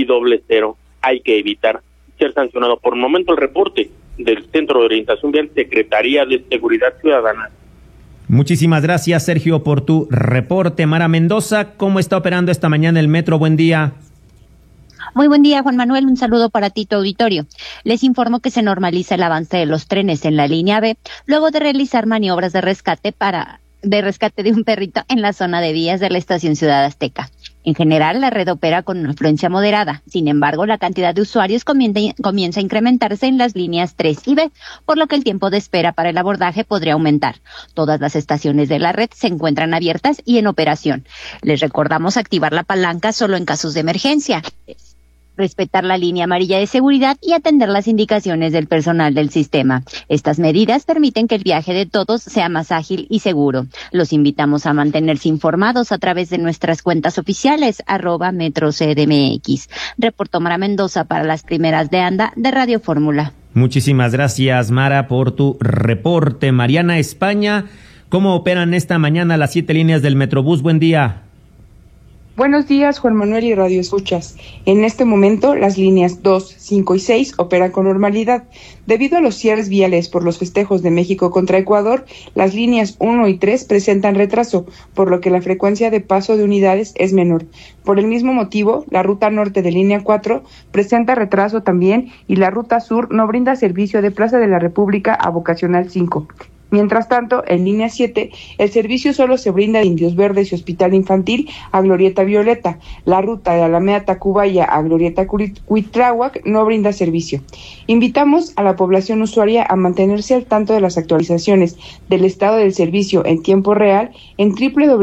y 00. Hay que evitar ser sancionado. Por el momento, el reporte del Centro de Orientación Vial, Secretaría de Seguridad Ciudadana. Muchísimas gracias, Sergio, por tu reporte. Mara Mendoza, ¿cómo está operando esta mañana el metro? Buen día. Muy buen día, Juan Manuel. Un saludo para ti, tu auditorio. Les informo que se normaliza el avance de los trenes en la línea B luego de realizar maniobras de rescate de un perrito en la zona de vías de la estación Ciudad Azteca. En general, la red opera con una afluencia moderada. Sin embargo, la cantidad de usuarios comienza a incrementarse en las líneas 3 y B, por lo que el tiempo de espera para el abordaje podría aumentar. Todas las estaciones de la red se encuentran abiertas y en operación. Les recordamos activar la palanca solo en casos de emergencia, respetar la línea amarilla de seguridad y atender las indicaciones del personal del sistema. Estas medidas permiten que el viaje de todos sea más ágil y seguro. Los invitamos a mantenerse informados a través de nuestras cuentas oficiales, @MetroCDMX. Reportó Mara Mendoza para las primeras de ANDA de Radio Fórmula. Muchísimas gracias, Mara, por tu reporte. Mariana España, ¿cómo operan esta mañana las 7 líneas del Metrobús? Buen día. Buenos días, Juan Manuel y Radio Escuchas. En este momento, las líneas 2, 5 y 6 operan con normalidad. Debido a los cierres viales por los festejos de México contra Ecuador, las líneas 1 y 3 presentan retraso, por lo que la frecuencia de paso de unidades es menor. Por el mismo motivo, la ruta norte de línea 4 presenta retraso también y la ruta sur no brinda servicio de Plaza de la República a Vocacional 5. Mientras tanto, en línea 7, el servicio solo se brinda de Indios Verdes y Hospital Infantil a Glorieta Violeta. La ruta de Alameda Tacubaya a Glorieta Cuitláhuac no brinda servicio. Invitamos a la población usuaria a mantenerse al tanto de las actualizaciones del estado del servicio en tiempo real en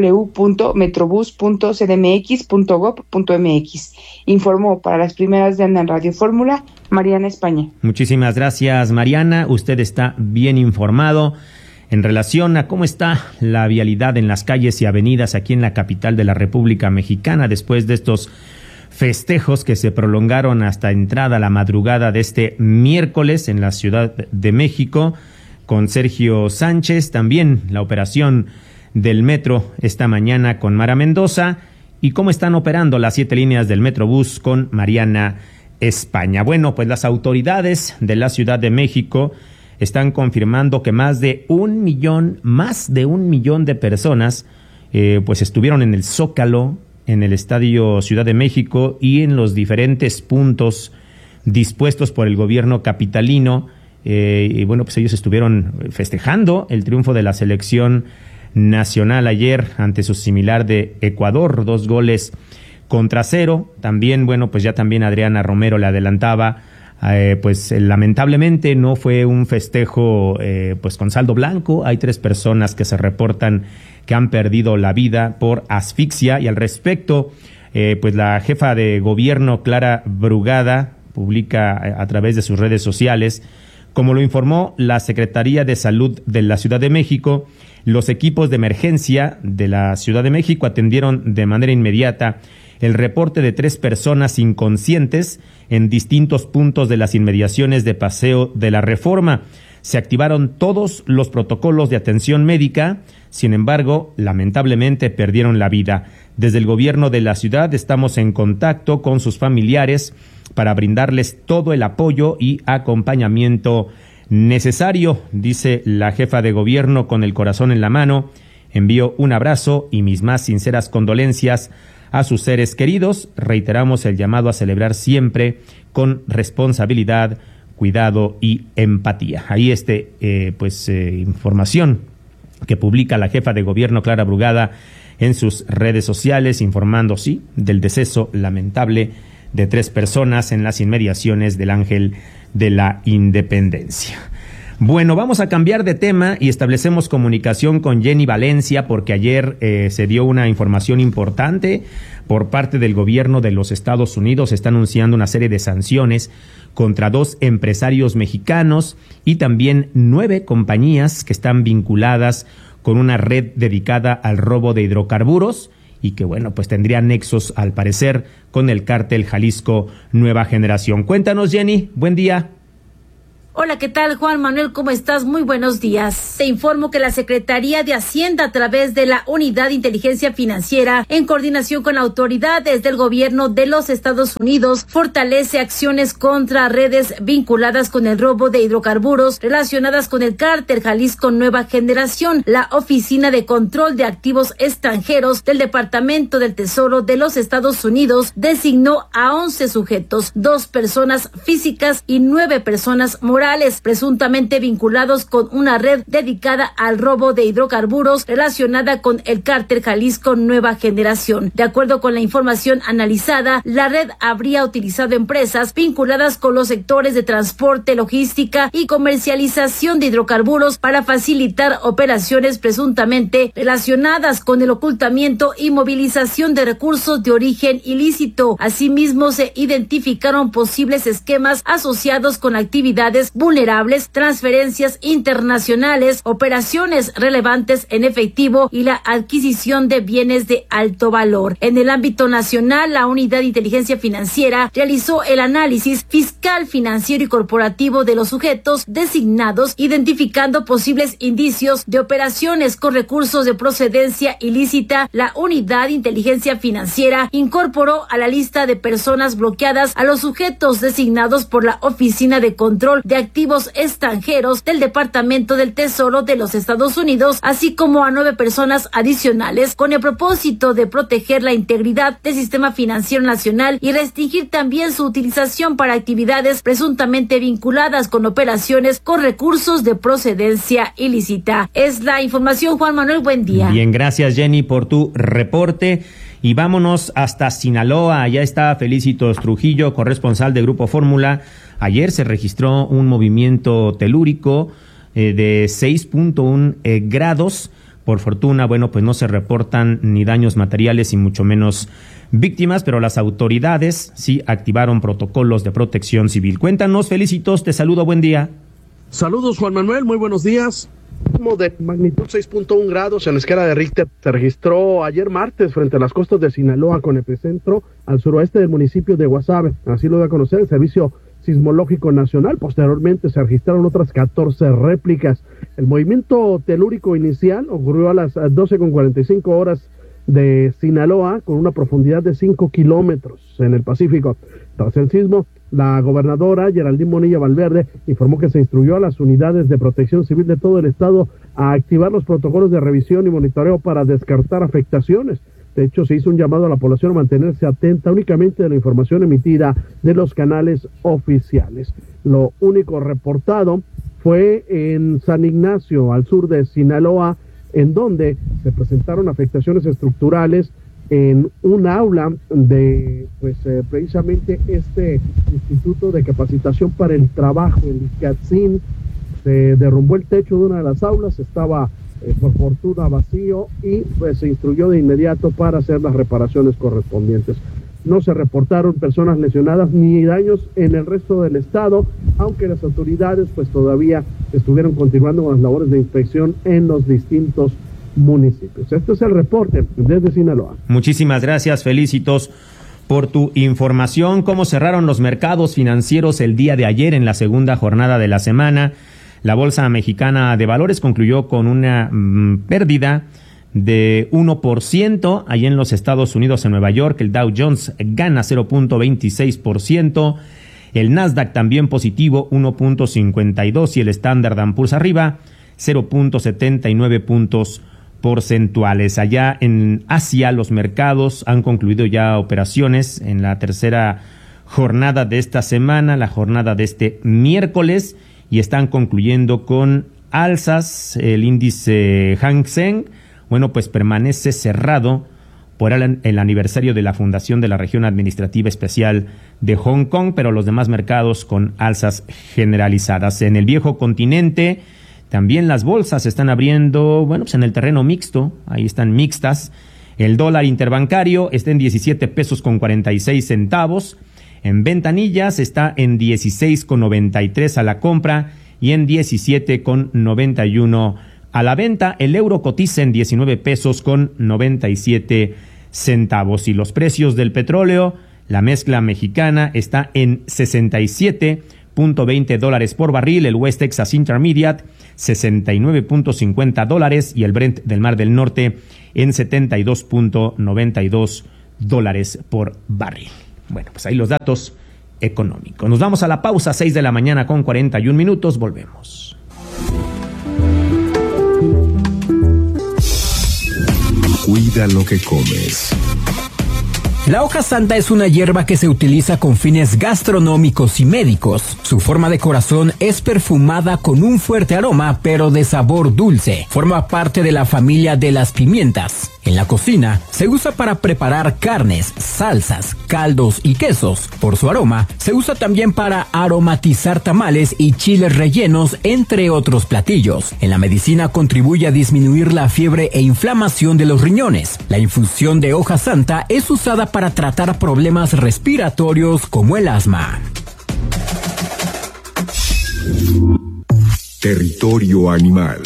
www.metrobus.cdmx.gov.mx. Informó para las primeras de ANDA en Radio Fórmula, Mariana España. Muchísimas gracias, Mariana. Usted está bien informado en relación a cómo está la vialidad en las calles y avenidas aquí en la capital de la República Mexicana después de estos festejos que se prolongaron hasta entrada la madrugada de este miércoles en la Ciudad de México, con Sergio Sánchez, también la operación del metro esta mañana con Mara Mendoza, y cómo están operando las 7 líneas del Metrobús con Mariana España. Bueno, pues las autoridades de la Ciudad de México están confirmando que más de un millón de personas pues estuvieron en el Zócalo, en el Estadio Ciudad de México y en los diferentes puntos dispuestos por el gobierno capitalino. Y bueno, pues ellos estuvieron festejando el triunfo de la selección nacional ayer ante su similar de Ecuador, 2-0. También, bueno, pues ya también Adriana Romero le adelantaba, pues lamentablemente no fue un festejo pues con saldo blanco. Hay 3 personas que se reportan que han perdido la vida por asfixia, y al respecto, pues la jefa de gobierno, Clara Brugada, publica a través de sus redes sociales, como lo informó la Secretaría de Salud de la Ciudad de México, los equipos de emergencia de la Ciudad de México atendieron de manera inmediata el reporte de 3 personas inconscientes en distintos puntos de las inmediaciones de Paseo de la Reforma. Se activaron todos los protocolos de atención médica, sin embargo, lamentablemente perdieron la vida. Desde el gobierno de la ciudad estamos en contacto con sus familiares para brindarles todo el apoyo y acompañamiento necesario, dice la jefa de gobierno con el corazón en la mano. Envío un abrazo y mis más sinceras condolencias a sus seres queridos. Reiteramos el llamado a celebrar siempre con responsabilidad, cuidado y empatía. Ahí información que publica la jefa de gobierno Clara Brugada en sus redes sociales, informando, sí, del deceso lamentable de 3 personas en las inmediaciones del Ángel de la Independencia. Bueno, vamos a cambiar de tema y establecemos comunicación con Jenny Valencia, porque ayer se dio una información importante por parte del gobierno de los Estados Unidos. Se está anunciando una serie de sanciones contra 2 empresarios mexicanos y también 9 compañías que están vinculadas con una red dedicada al robo de hidrocarburos y que, bueno, pues tendría nexos, al parecer, con el cártel Jalisco Nueva Generación. Cuéntanos, Jenny, buen día. Hola, ¿qué tal, Juan Manuel? ¿Cómo estás? Muy buenos días. Te informo que la Secretaría de Hacienda, a través de la Unidad de Inteligencia Financiera, en coordinación con autoridades del gobierno de los Estados Unidos, fortalece acciones contra redes vinculadas con el robo de hidrocarburos relacionadas con el cártel Jalisco Nueva Generación. La Oficina de Control de Activos Extranjeros del Departamento del Tesoro de los Estados Unidos designó a 11 sujetos, 2 personas físicas y 9 personas morales, presuntamente vinculados con una red dedicada al robo de hidrocarburos relacionada con el cártel Jalisco Nueva Generación. De acuerdo con la información analizada, la red habría utilizado empresas vinculadas con los sectores de transporte, logística y comercialización de hidrocarburos para facilitar operaciones presuntamente relacionadas con el ocultamiento y movilización de recursos de origen ilícito. Asimismo, se identificaron posibles esquemas asociados con actividades vulnerables, transferencias internacionales, operaciones relevantes en efectivo y la adquisición de bienes de alto valor. En el ámbito nacional, la Unidad de Inteligencia Financiera realizó el análisis fiscal, financiero y corporativo de los sujetos designados, identificando posibles indicios de operaciones con recursos de procedencia ilícita. La Unidad de Inteligencia Financiera incorporó a la lista de personas bloqueadas a los sujetos designados por la Oficina de Control de Activos Extranjeros del Departamento del Tesoro de los Estados Unidos, así como a 9 personas adicionales, con el propósito de proteger la integridad del sistema financiero nacional y restringir también su utilización para actividades presuntamente vinculadas con operaciones con recursos de procedencia ilícita. Es la información, Juan Manuel, buen día. Bien, gracias, Jenny, por tu reporte. Y vámonos hasta Sinaloa. Allá está Felicitos Trujillo, corresponsal de Grupo Fórmula. Ayer se registró un movimiento telúrico de 6.1 grados. Por fortuna, bueno, pues no se reportan ni daños materiales y mucho menos víctimas, pero las autoridades sí activaron protocolos de protección civil. Cuéntanos, Felicitos, te saludo, buen día. Saludos, Juan Manuel, muy buenos días. De magnitud 6.1 grados en la escala de Richter se registró ayer martes frente a las costas de Sinaloa, con epicentro al suroeste del municipio de Guasave. Así lo dio a conocer el Servicio Sismológico Nacional. Posteriormente se registraron otras 14 réplicas. El movimiento telúrico inicial ocurrió a las 12:45 horas de Sinaloa, con una profundidad de 5 kilómetros en el Pacífico. Tras el sismo, la gobernadora Geraldine Bonilla Valverde informó que se instruyó a las unidades de protección civil de todo el estado a activar los protocolos de revisión y monitoreo para descartar afectaciones. De hecho, se hizo un llamado a la población a mantenerse atenta únicamente de la información emitida de los canales oficiales. Lo único reportado fue en San Ignacio, al sur de Sinaloa, en donde se presentaron afectaciones estructurales en un aula de precisamente este Instituto de Capacitación para el Trabajo, el ICATSIN. Se derrumbó el techo de una de las aulas, estaba por fortuna vacío, y pues se instruyó de inmediato para hacer las reparaciones correspondientes. No se reportaron personas lesionadas ni daños en el resto del estado, aunque las autoridades pues todavía estuvieron continuando con las labores de inspección en los distintos municipios. Este es el reporte desde Sinaloa. Muchísimas gracias, Felicitos, por tu información. ¿Cómo cerraron los mercados financieros el día de ayer en la segunda jornada de la semana? La Bolsa Mexicana de Valores concluyó con una pérdida de 1%. Allí en los Estados Unidos, en Nueva York, el Dow Jones gana 0.26%. El Nasdaq también positivo, 1.52%, y el Standard & Poor's arriba, 0.79 puntos porcentuales. Allá en Asia, los mercados han concluido ya operaciones en la tercera jornada de esta semana, la jornada de este miércoles, y están concluyendo con alzas. El índice Hang Seng, bueno, pues permanece cerrado por el aniversario de la fundación de la Región Administrativa Especial de Hong Kong, pero los demás mercados con alzas generalizadas. En el viejo continente también las bolsas se están abriendo, bueno, pues en el terreno mixto, ahí están mixtas. El dólar interbancario está en 17 pesos con 46 centavos. En ventanillas está en 16,93 a la compra y en 17,91 a la venta. El euro cotiza en 19 pesos con 97 centavos. Y los precios del petróleo, la mezcla mexicana está en $67 $69.20 por barril, el West Texas Intermediate $69.50 y el Brent del Mar del Norte en $72.92 por barril. Bueno, pues ahí los datos económicos. Nos vamos a la pausa, 6:41 a.m. Volvemos. Cuida lo que comes. La hoja santa es una hierba que se utiliza con fines gastronómicos y médicos. Su forma de corazón es perfumada con un fuerte aroma, pero de sabor dulce. Forma parte de la familia de las pimientas. En la cocina se usa para preparar carnes, salsas, caldos y quesos. Por su aroma, se usa también para aromatizar tamales y chiles rellenos, entre otros platillos. En la medicina contribuye a disminuir la fiebre e inflamación de los riñones. La infusión de hoja santa es usada para tratar problemas respiratorios como el asma. Territorio animal.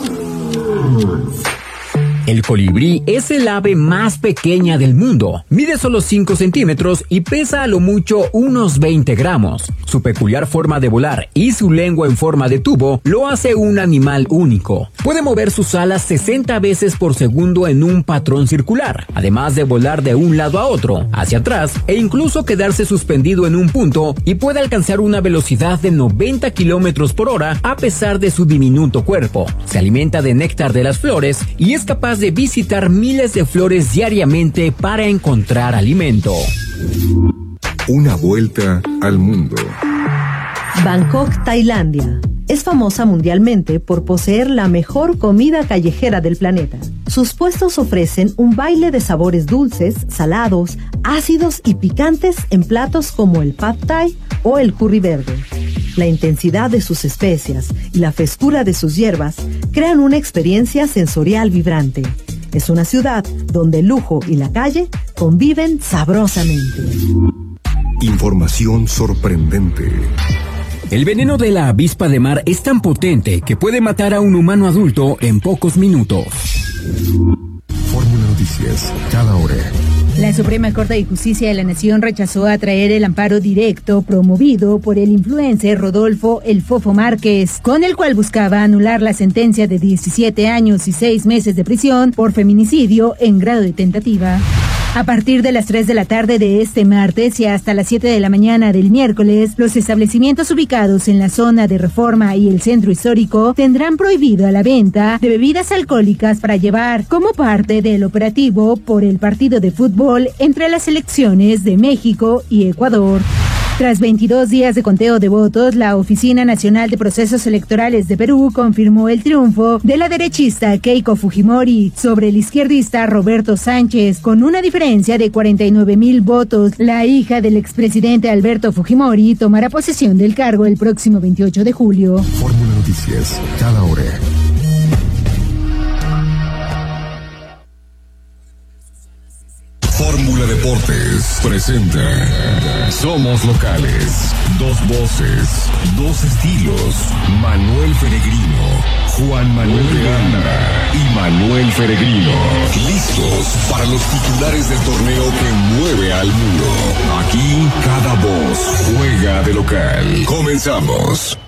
El colibrí es el ave más pequeña del mundo. Mide solo 5 centímetros y pesa a lo mucho unos 20 gramos. Su peculiar forma de volar y su lengua en forma de tubo lo hace un animal único. Puede mover sus alas 60 veces por segundo en un patrón circular, además de volar de un lado a otro, hacia atrás e incluso quedarse suspendido en un punto, y puede alcanzar una velocidad de 90 kilómetros por hora a pesar de su diminuto cuerpo. Se alimenta de néctar de las flores y es capaz de visitar miles de flores diariamente para encontrar alimento. Una vuelta al mundo. Bangkok, Tailandia. Es famosa mundialmente por poseer la mejor comida callejera del planeta. Sus puestos ofrecen un baile de sabores dulces, salados, ácidos y picantes en platos como el pad thai o el curry verde. La intensidad de sus especias y la frescura de sus hierbas crean una experiencia sensorial vibrante. Es una ciudad donde el lujo y la calle conviven sabrosamente. Información sorprendente. El veneno de la avispa de mar es tan potente que puede matar a un humano adulto en pocos minutos. Fórmula Noticias, cada hora. La Suprema Corte de Justicia de la Nación rechazó atraer el amparo directo promovido por el influencer Rodolfo El Fofo Márquez, con el cual buscaba anular la sentencia de 17 años y 6 meses de prisión por feminicidio en grado de tentativa. A partir de las 3 de la tarde de este martes y hasta las 7 de la mañana del miércoles, los establecimientos ubicados en la zona de Reforma y el Centro Histórico tendrán prohibida la venta de bebidas alcohólicas para llevar como parte del operativo por el partido de fútbol entre las selecciones de México y Ecuador. Tras 22 días de conteo de votos, la Oficina Nacional de Procesos Electorales de Perú confirmó el triunfo de la derechista Keiko Fujimori sobre el izquierdista Roberto Sánchez, con una diferencia de 49,000 votos. La hija del expresidente Alberto Fujimori tomará posesión del cargo el próximo 28 de julio. Fórmula Noticias, cada hora. Fórmula Deportes presenta Somos Locales. 2 voces, 2 estilos. Manuel Peregrino, Juan Manuel de Anda y Manuel Peregrino. Listos para los titulares del torneo que mueve al mundo. Aquí cada voz juega de local. Comenzamos.